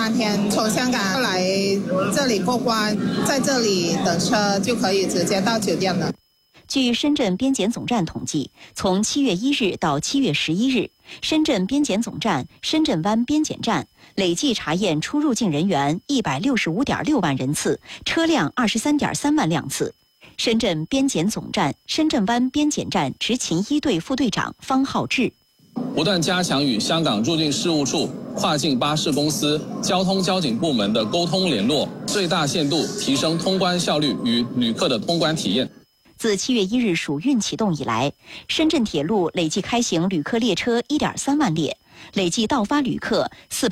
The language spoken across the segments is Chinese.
3天，从香港来这里过关，在这里等车就可以直接到酒店了。 据深圳边检总站统计，从7月1日到7月11日，深圳边检总站、深圳湾边检站累计查验出入境人员165.6万人次，车辆23.3万辆次。深圳边检总站、深圳湾边检站执勤1队副队长方浩志。 不断加强与香港入境事务处、跨境巴士公司、交通交警部门的沟通联络，最大限度提升通关效率与旅客的通关体验。 自7月1日暑运启动以来，深圳铁路累计开行旅客列车1.3万列，累计到发旅客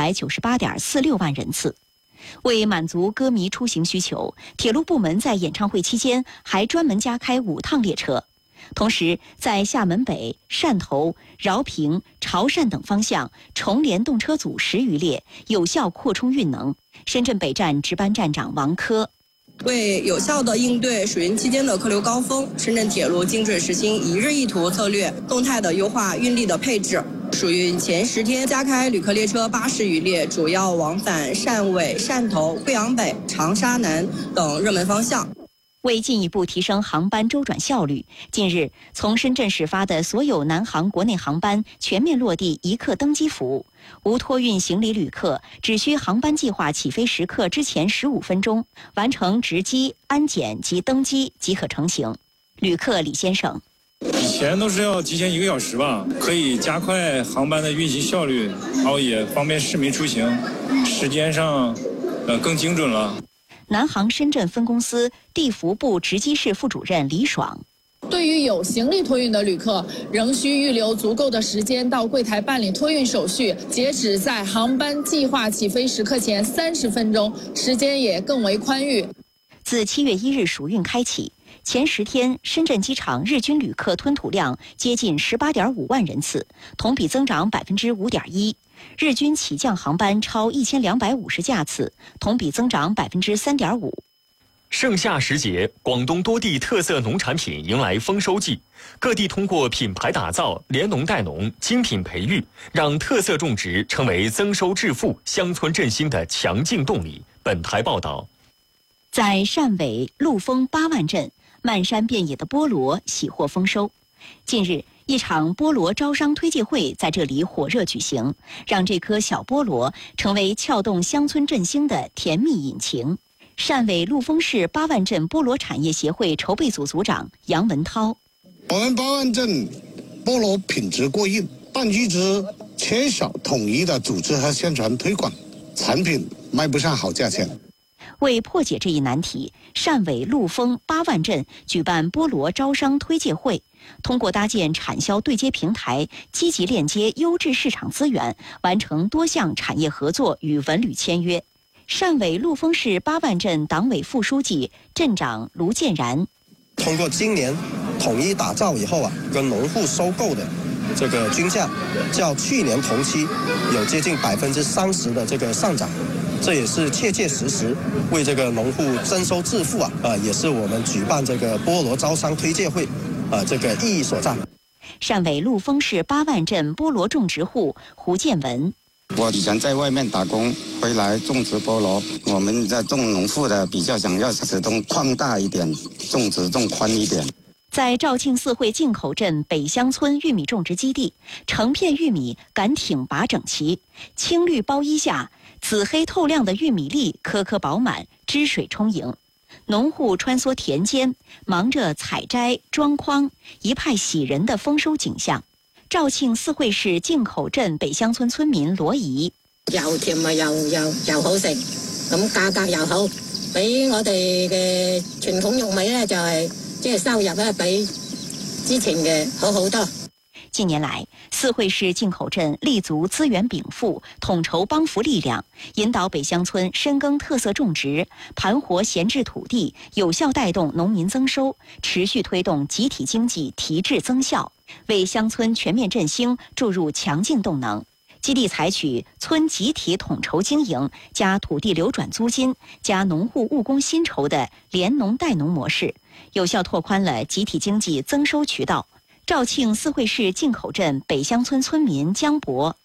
498.46万人次。为满足歌迷出行需求，铁路部门在演唱会期间还专门加开5趟列车。同时，在厦门北、汕头、饶平、潮汕等方向重联动车组10余列，有效扩充运能。深圳北站值班站长王科。 为有效地应对暑运期间的客流高峰，深圳铁路精准实行一日一图策略，动态地优化运力的配置。暑运前10天加开旅客列车80余列，主要往返汕尾、汕头、贵阳北、长沙南等热门方向。 为进一步提升航班周转效率，近日从深圳始发的所有南航国内航班全面落地一刻登机服务，无托运行李旅客只需航班计划起飞时刻之前15分钟完成值机、安检及登机即可成行。旅客李先生： 以前都是要提前1个小时吧，可以加快航班的运行效率，然后也方便市民出行，时间上更精准了。 南航深圳分公司地服部值机室副主任李爽： 对于有行李托运的旅客，仍需预留足够的时间到柜台办理托运手续，截止在航班计划起飞时刻前30分钟，时间也更为宽裕。 自7月1日暑运开启，前10天深圳机场日均旅客吞吐量接近18.5万人次，同比增长5.1%。日均起降航班超1250架次，同比增长3.5%。 盛夏时节，广东多地特色农产品迎来丰收季，各地通过品牌打造、联农带农、精品培育，让特色种植成为增收致富、乡村振兴的强劲动力。本台报道， 在汕尾陆丰8万镇，漫山遍野的菠萝喜获丰收。近日，一场菠萝招商推介会在这里火热举行，让这颗小菠萝成为撬动乡村振兴的甜蜜引擎。汕尾陆丰市8万镇菠萝产业协会筹备组组长杨文涛： 我们8万镇菠萝品质过硬，但一直缺少统一的组织和宣传推广，产品卖不上好价钱。 为破解这一难题，汕尾陆丰8万镇举办菠萝招商推介会，通过搭建产销对接平台，积极链接优质市场资源，完成多项产业合作与文旅签约。汕尾陆丰市8万镇党委副书记、镇长卢建然： 通过今年统一打造以后跟农户收购的这个均价，较去年同期有接近30%的这个上涨。这也是切切实实为这个农户增收致富也是我们举办这个菠萝招商推介会这个意义所在。 汕尾陆丰市8万镇菠萝种植户胡建文： 我以前在外面打工，回来种植菠萝，我们在种农户的比较想要始终扩大一点，种植种宽一点。 在肇庆四会进口镇北乡村玉米种植基地，成片玉米杆挺拔整齐，青绿包衣下，紫黑透亮的玉米粒颗颗饱满，汁水充盈。农户穿梭田间，忙着采摘装筐，一派喜人的丰收景象。肇庆四会市进口镇北乡村村民羅怡： 又甜又好食，咁價格又好，比我哋嘅傳統玉米咧就係即係收入咧比之前嘅好好多。 近年来，四会市进口镇立足资源禀赋，统筹帮扶力量，引导北乡村深耕特色种植，盘活闲置土地，有效带动农民增收，持续推动集体经济提质增效，为乡村全面振兴注入强劲动能。基地采取村集体统筹经营加土地流转租金加农户务工薪酬的联农带农模式，有效拓宽了集体经济增收渠道。肇庆四会市进口镇北乡村村民江博：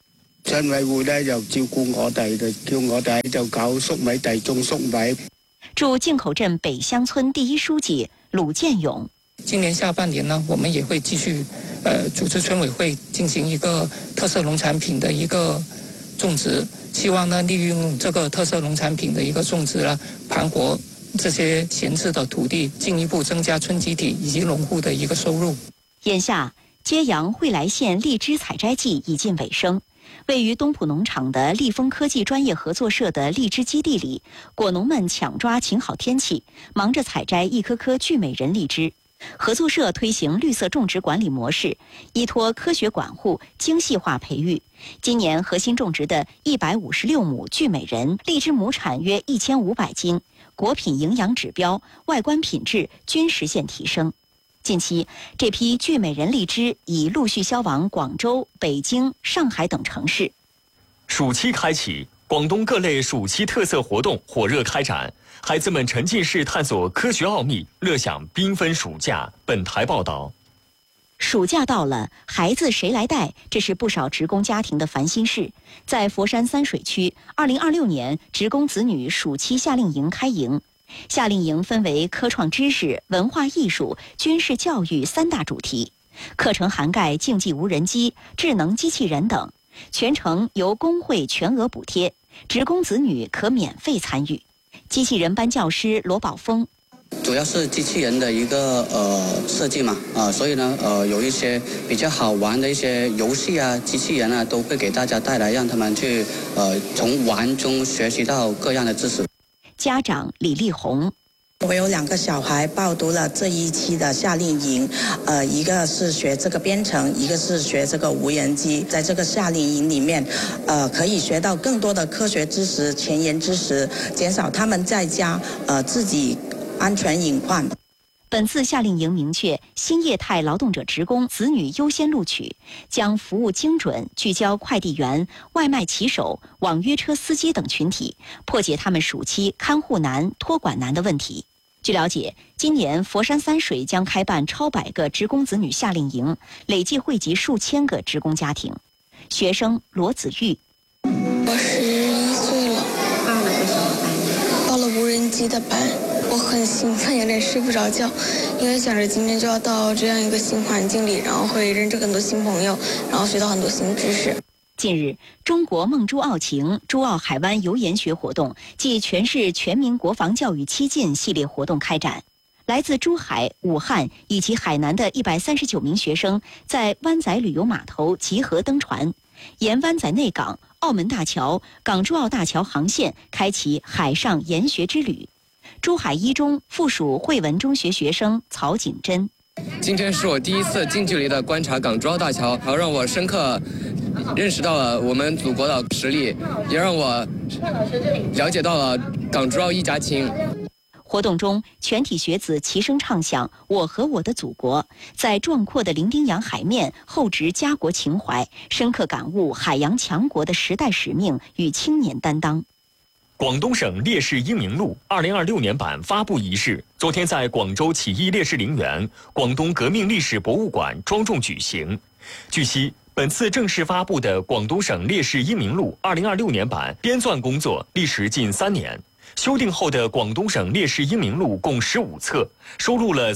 村委會呢就照顧我哋，叫我哋就搞粟米地種粟米。 驻进口镇北乡村第一书记鲁建勇， 今年下半年呢，我们也会继续组织村委会进行一个特色农产品的一个种植，希望呢利用这个特色农产品的一个种植呢，盘活这些闲置的土地，进一步增加村集体以及农户的一个收入。 眼下，揭阳惠来县荔枝采摘季已近尾声。位于东浦农场的立丰科技专业合作社的荔枝基地里，果农们抢抓晴好天气，忙着采摘一颗颗聚美人荔枝。合作社推行绿色种植管理模式，依托科学管护、精细化培育。今年核心种植的156亩聚美人荔枝亩产约1500斤，果品营养指标、外观品质均实现提升。近期，这批聚美人荔枝已陆续销往广州、北京、上海等城市。 暑期开启，广东各类暑期特色活动火热开展，孩子们沉浸式探索科学奥秘，乐享缤纷暑假。本台报道。 暑假到了，孩子谁来带？这是不少职工家庭的烦心事。在佛山三水区，2026年职工子女暑期夏令营开营。夏令营分为科创知识、文化艺术、军事教育3大主题，课程涵盖竞技无人机、智能机器人等，全程由工会全额补贴，职工子女可免费参与。机器人班教师罗宝峰。 主要是机器人的一个设计嘛，所以呢有一些比较好玩的一些游戏啊，机器人啊，都会给大家带来，让他们去从玩中学习到各样的知识。 家长李丽红， 我有2个小孩报读了这一期的夏令营，一个是学这个编程，一个是学这个无人机。在这个夏令营里面，可以学到更多的科学知识、前沿知识，减少他们在家自己安全隐患。 本次夏令营明确，新业态劳动者职工子女优先录取，将服务精准，聚焦快递员、外卖骑手、网约车司机等群体，破解他们暑期看护难、托管难的问题。据了解，今年佛山三水将开办超100个职工子女夏令营，累计惠及数千个职工家庭。学生罗子玉， 我11岁了，报了个什么班？报了无人机的班。我很兴奋，有点睡不着觉，因为想着今天就要到这样一个新环境里，然后会认识很多新朋友，然后学到很多新知识。 近日，中国梦珠澳情珠澳海湾游研学活动暨全市全民国防教育期进系列活动开展。来自珠海、武汉以及海南的139名学生在湾仔旅游码头集合登船，沿湾仔内港、澳门大桥、港珠澳大桥航线开启海上研学之旅。珠海一中附属汇文中学学生曹景珍， 今天是我第一次近距离的观察港珠澳大桥，然后让我深刻认识到了我们祖国的实力，也让我了解到了港珠澳一家亲。 活动中，全体学子齐声唱响“我和我的祖国”，在壮阔的伶仃洋海面厚植家国情怀，深刻感悟海洋强国的时代使命与青年担当。 广东省烈士英名录2026年版发布仪式昨天在广州起义烈士陵园、广东革命历史博物馆庄重举行。据悉，本次正式发布的广东省烈士英名录2026年版编纂工作历时近3年。修订后的广东省烈士英名录共15册，收录了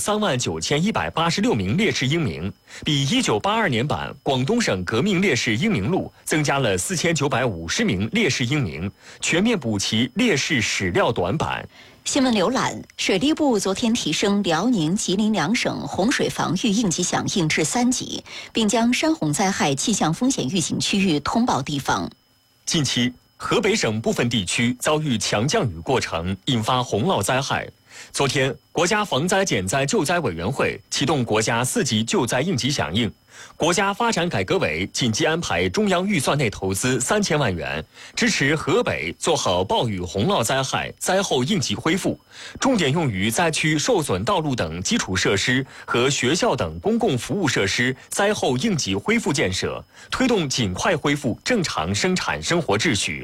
39186名烈士英名，比1982年版广东省革命烈士英名录增加了4950名烈士英名，全面补齐烈士史料短板。 新闻浏览：水利部昨天提升辽宁、吉林2省洪水防御应急响应至3级，并将山洪灾害气象风险预警区域通报地方。 近期，河北省部分地区遭遇强降雨过程，引发洪涝灾害。昨天，国家防灾减灾救灾委员会启动国家4级救灾应急响应。国家发展改革委紧急安排中央预算内投资3000万元，支持河北做好暴雨洪涝灾害灾后应急恢复，重点用于灾区受损道路等基础设施和学校等公共服务设施灾后应急恢复建设，推动尽快恢复正常生产生活秩序。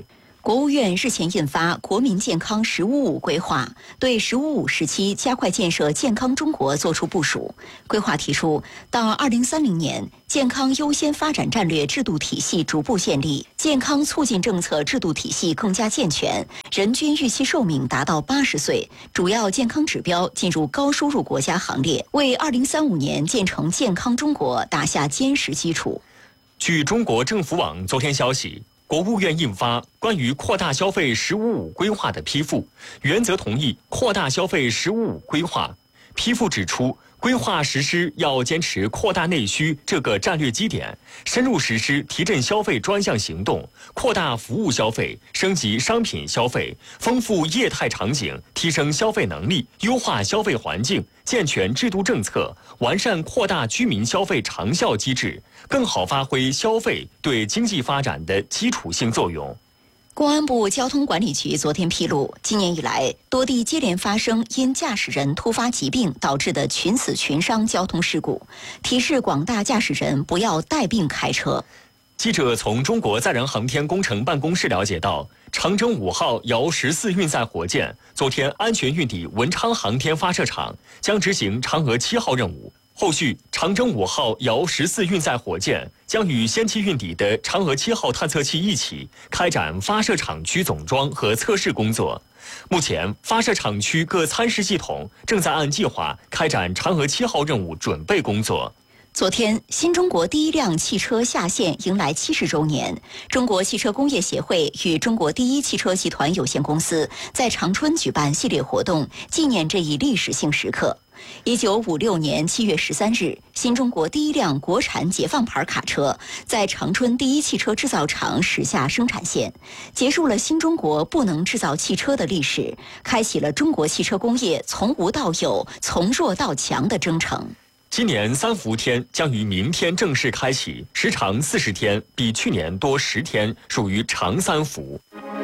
国务院日前印发《国民健康“十五五”规划》，对“十五五”时期加快建设健康中国作出部署。规划提出，到2030年，健康优先发展战略制度体系逐步建立，健康促进政策制度体系更加健全，人均预期寿命达到80岁，主要健康指标进入高收入国家行列，为2035年建成健康中国打下坚实基础。 据中国政府网昨天消息，国务院印发关于扩大消费“十五五”规划的批复，原则同意扩大消费“十五五”规划。批复指出，规划实施要坚持扩大内需这个战略基点，深入实施提振消费专项行动，扩大服务消费，升级商品消费，丰富业态场景，提升消费能力，优化消费环境，健全制度政策，完善扩大居民消费长效机制，更好发挥消费对经济发展的基础性作用。 公安部交通管理局昨天披露，今年以来多地接连发生因驾驶人突发疾病导致的群死群伤交通事故，提示广大驾驶人不要带病开车。 记者从中国载人航天工程办公室了解到，长征5号遥14运载火箭昨天安全运抵文昌航天发射场，将执行嫦娥7号任务。后续，长征5号遥14运载火箭将与先期运抵的嫦娥7号探测器一起开展发射场区总装和测试工作。目前，发射场区各参试系统正在按计划开展嫦娥7号任务准备工作。 昨天，新中国第一辆汽车下线迎来70周年。中国汽车工业协会与中国第一汽车集团有限公司在长春举办系列活动，纪念这一历史性时刻。1956年7月13日，新中国第一辆国产解放牌卡车在长春第一汽车制造厂驶下生产线，结束了新中国不能制造汽车的历史，开启了中国汽车工业从无到有、从弱到强的征程。 今年3伏天将于明天正式开启，时长40天，比去年多10天，属于长3伏。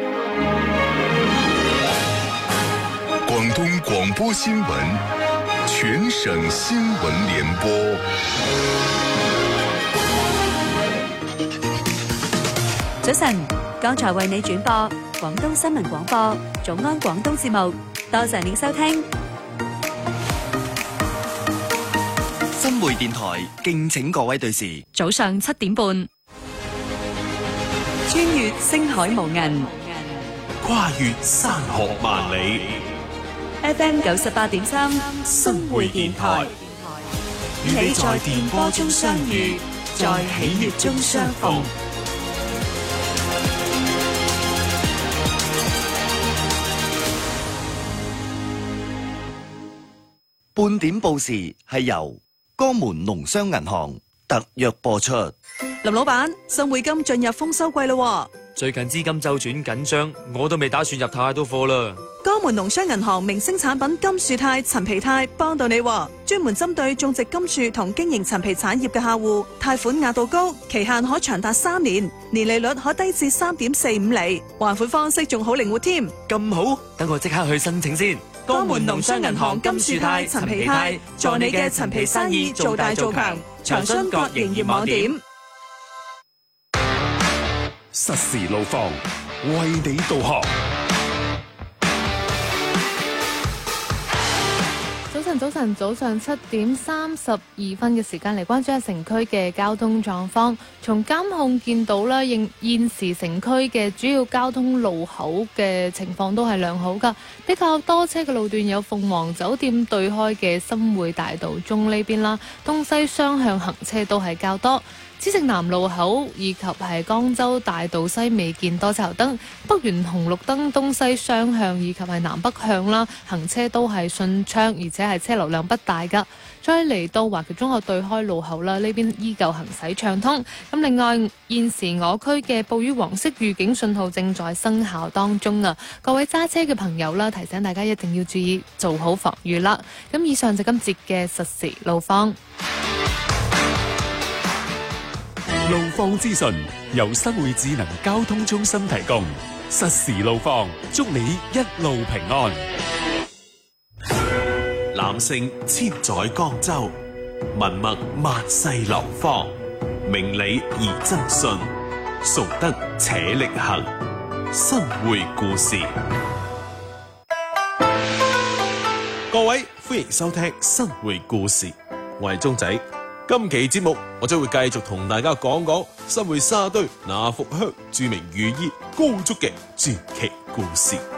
广东广播新闻，全省新闻聯播。 早晨，剛才為你轉播廣東新聞廣播早安廣東節目，多謝你收聽。 新會電台敬請各位對時， 早上7點半，穿越星海無垠， 跨越山河萬里。 FM 98.3 新會電台，與你在電波中相遇，在喜悅中相逢。 半點報時係由江門農商銀行特約播出。 林老闆，新匯金進入豐收季咯。 最近資金周轉緊張，我都未打算入太多貨啦。 江門農商銀行明星產品金樹肽、陳皮肽幫到你，專門針對種植金樹同經營陳皮產業嘅客戶，貸款額度高，期限可長達3年，年利率可低至3.45厘，還款方式仲好靈活添。 咁好，等我即刻去申請先。 江門農商銀行金樹肽、陳皮肽，助你嘅陳皮生意做大做強。長春各營業網點。 實時路況，為你導航。 早上7點32分嘅時間嚟關注下城區嘅交通狀況。從監控見到啦，現時城區嘅主要交通路口嘅情況都係良好㗎。比較多車嘅路段有鳳凰酒店對開嘅新會大道中呢邊啦，東西雙向行車都係較多。紫石南路口以及係江州大道西未見多車頭燈，北園紅綠燈東西雙向以及係南北向啦，行車都係順暢，而且係車流量不大噶。再嚟到華僑中學對開路口啦，呢邊依舊行駛暢通。咁另外現時我區嘅暴雨黃色預警信號正在生效當中啊，各位揸車嘅朋友啦，提醒大家一定要注意做好防禦啦。咁以上就今節嘅實時路況。 路況資訊由新會智能交通中心提供，實時路況，祝你一路平安。男性千載江州，文墨萬世流芳，明理而真信，崇德且力行。 新會故事。各位歡迎收聽新會故事，我係鐘仔。今期節目我將會繼續同大家講講新會沙堆那福鄉著名御醫高足嘅傳奇故事。